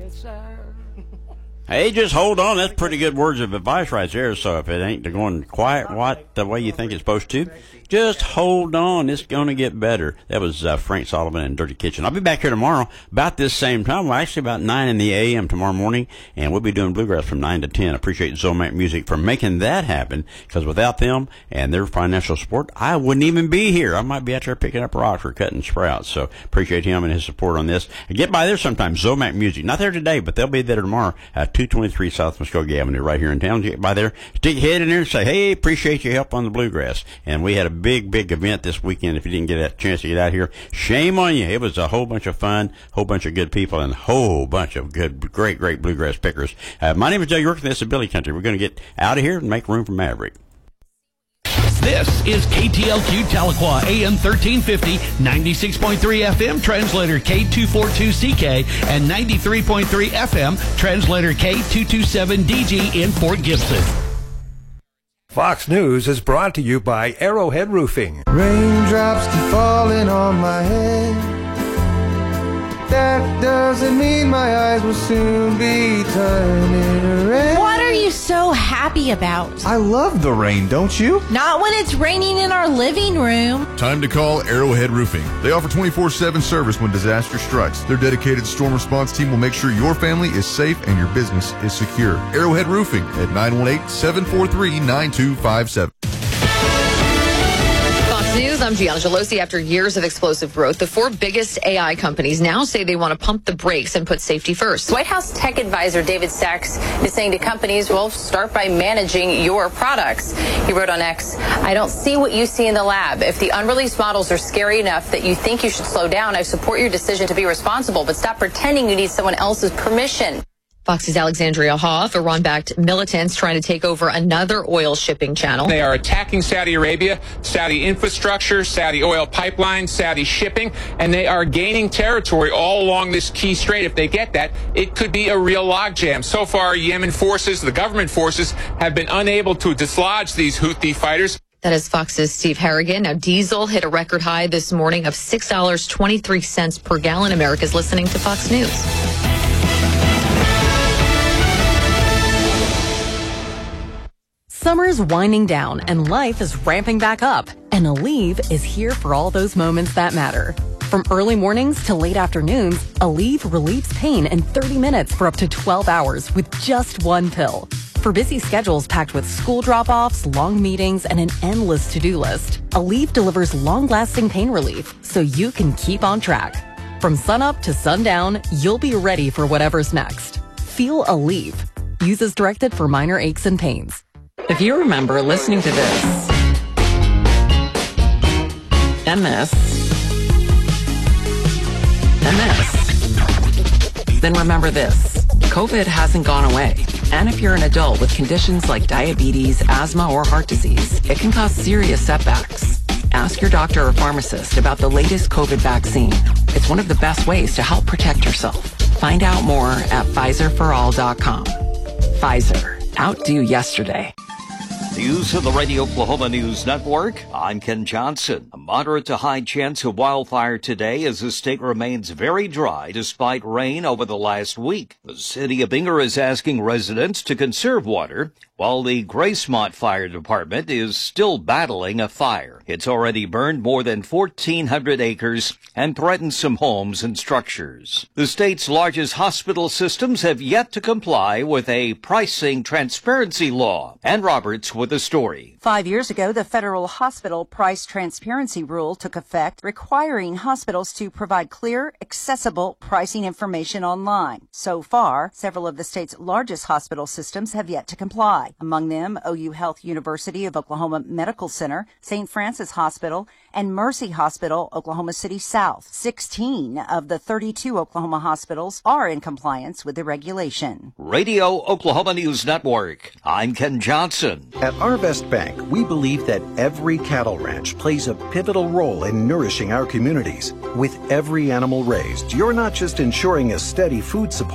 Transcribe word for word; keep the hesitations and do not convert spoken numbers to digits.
Hey, just hold on. That's pretty good words of advice right there. So if it ain't going quite what the way you think it's supposed to, just hold on. It's going to get better. That was uh, Frank Sullivan in Dirty Kitchen. I'll be back here tomorrow about this same time. Well, actually about nine in the a m tomorrow morning, and we'll be doing Bluegrass from nine to ten. I appreciate Zomac Music for making that happen, because without them and their financial support, I wouldn't even be here. I might be out there picking up rocks or cutting sprouts. So appreciate him and his support on this. And get by there sometime. Zomac Music. Not there today, but they'll be there tomorrow at two twenty-three South Muskogee Avenue right here in town. Get by there, stick your head in there and say, hey, appreciate your help on the Bluegrass. And we had a big, big event this weekend. If you didn't get a chance to get out here, shame on you. It was a whole bunch of fun, whole bunch of good people, and a whole bunch of good, great, great Bluegrass pickers. Uh, my name is Joe York, and this is Billy Country. We're going to get out of here and make room for Maverick. This is K T L Q Tahlequah, A M thirteen fifty, ninety-six point three F M, translator K two forty-two C K, and ninety-three point three F M, translator K two twenty-seven D G in Fort Gibson. Fox News is brought to you by Arrowhead Roofing. Raindrops keep falling on my head. That doesn't mean my eyes will soon be turning red. What are you so happy about? I love the rain, don't you? Not when it's raining in our living room. Time to call Arrowhead Roofing. They offer twenty-four seven service when disaster strikes. Their dedicated storm response team will make sure your family is safe and your business is secure. Arrowhead Roofing at nine one eight, seven four three, nine two five seven. News, I'm Gianna Gelosi. After years of explosive growth, the four biggest A I companies now say they want to pump the brakes and put safety first. White House tech advisor David Sachs is saying to companies, well, start by managing your products. He wrote on X, I don't see what you see in the lab. If the unreleased models are scary enough that you think you should slow down, I support your decision to be responsible, but stop pretending you need someone else's permission. Fox's Alexandria Hoff, Iran-backed militants trying to take over another oil shipping channel. They are attacking Saudi Arabia, Saudi infrastructure, Saudi oil pipelines, Saudi shipping, and they are gaining territory all along this key strait. If they get that, it could be a real logjam. So far, Yemen forces, the government forces, have been unable to dislodge these Houthi fighters. That is Fox's Steve Harrigan. Now, diesel hit a record high this morning of six dollars and twenty-three cents per gallon. America's listening to Fox News. Summer's winding down and life is ramping back up, and Aleve is here for all those moments that matter. From early mornings to late afternoons, Aleve relieves pain in thirty minutes for up to twelve hours with just one pill. For busy schedules packed with school drop-offs, long meetings, and an endless to-do list, Aleve delivers long-lasting pain relief so you can keep on track. From sunup to sundown, you'll be ready for whatever's next. Feel Aleve. Use as directed for minor aches and pains. If you remember listening to this, and this, and this, then remember this. COVID hasn't gone away. And if you're an adult with conditions like diabetes, asthma, or heart disease, it can cause serious setbacks. Ask your doctor or pharmacist about the latest COVID vaccine. It's one of the best ways to help protect yourself. Find out more at Pfizer for all dot com. Pfizer. Outdo yesterday. News of the Radio Oklahoma News Network. I'm Ken Johnson. A moderate to high chance of wildfire today as the state remains very dry despite rain over the last week. The city of Binger is asking residents to conserve water while the Gracemont Fire Department is still battling a fire. It's already burned more than fourteen hundred acres and threatened some homes and structures. The state's largest hospital systems have yet to comply with a pricing transparency law. Ann Roberts with the story. Five years ago, the federal hospital price transparency rule took effect, requiring hospitals to provide clear, accessible pricing information online. So far, several of the state's largest hospital systems have yet to comply. Among them, O U Health University of Oklahoma Medical Center, Saint Francis Hospital, and Mercy Hospital, Oklahoma City South. Sixteen of the thirty-two Oklahoma hospitals are in compliance with the regulation. Radio Oklahoma News Network. I'm Ken Johnson. At Arvest Bank, we believe that every cattle ranch plays a pivotal role in nourishing our communities. With every animal raised, you're not just ensuring a steady food supply,